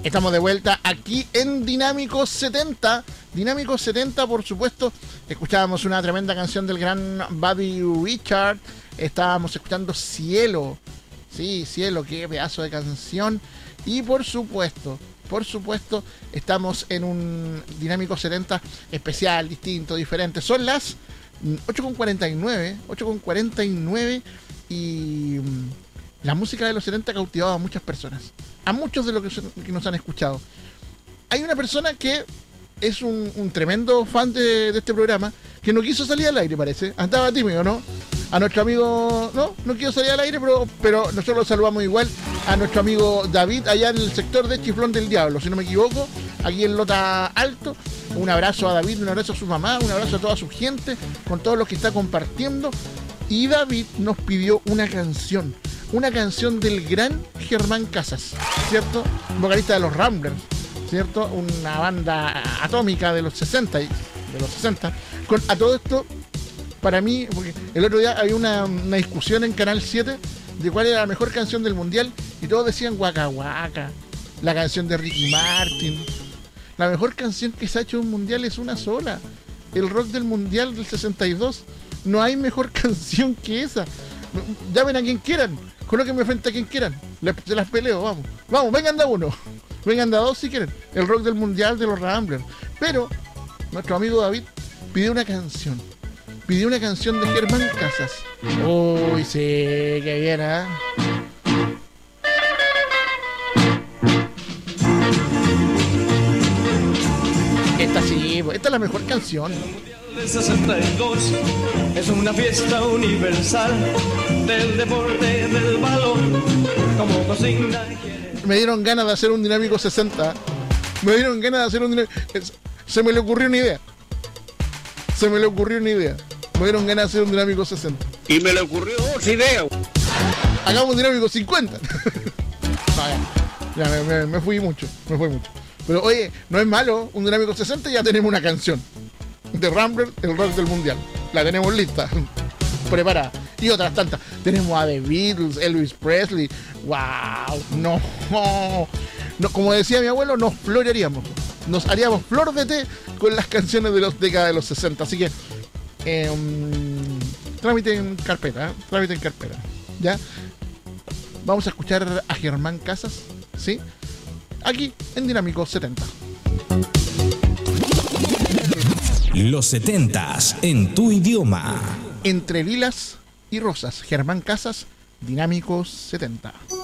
Estamos de vuelta aquí en Dinámico 70. Dinámico 70, por supuesto. Escuchábamos una tremenda canción del gran Buddy Richard. Estábamos escuchando Cielo. Sí, Cielo, qué pedazo de canción. Y por supuesto, estamos en un Dinámico 70 especial, distinto, diferente. Son las 8:49 y la música de los 70 ha cautivado a muchas personas, a muchos de los que nos han escuchado. Hay una persona que es un tremendo fan de este programa, que no quiso salir al aire, parece. Andaba tímido, ¿no? A nuestro amigo, no quiso salir al aire, pero nosotros lo saludamos igual. A nuestro amigo David, allá en el sector de Chiflón del Diablo, si no me equivoco, aquí en Lota Alto. Un abrazo a David, un abrazo a su mamá, un abrazo a toda su gente, con todos los que está compartiendo. Y David nos pidió una canción del gran Germán Casas, ¿cierto? Vocalista de los Ramblers, ¿cierto? Una banda atómica de los 60. A todo esto, para mí, porque el otro día había una discusión en Canal 7 de cuál era la mejor canción del mundial, y todos decían Waka Waka, la canción de Ricky Martin. La mejor canción que se ha hecho en un mundial es una sola, el rock del mundial del 62. No hay mejor canción que esa. Llamen a quien quieran, colóquenme frente a quien quieran, se las peleo, vamos, vengan de uno, vengan de dos si quieren, el rock del mundial de los Ramblers. Pero nuestro amigo David pidió una canción de Germán Casas. Uy, sí, qué bien, ¿eh? Esta es la mejor canción. El 62 es una fiesta universal del deporte del balón como consigna. Me dieron ganas de hacer un Dinámico 60. Se me le ocurrió una idea. Me dieron ganas de hacer un Dinámico 60. Y me le ocurrió otra idea. Hagamos un Dinámico 50. Ya me fui mucho. Pero oye, no es malo, un Dinámico 60 ya tenemos una canción de Rambler, el rock del mundial. La tenemos lista, preparada. Y otras tantas. Tenemos a The Beatles, Elvis Presley. ¡Wow! No, como decía mi abuelo, nos florearíamos. Nos haríamos flor de té con las canciones de las décadas de los 60. Así que trámite en carpeta. ¿Ya? Vamos a escuchar a Germán Casas, ¿sí? Aquí en Dinámico 70. Los 70s en tu idioma. Entre lilas y rosas, Germán Casas, Dinámico 70.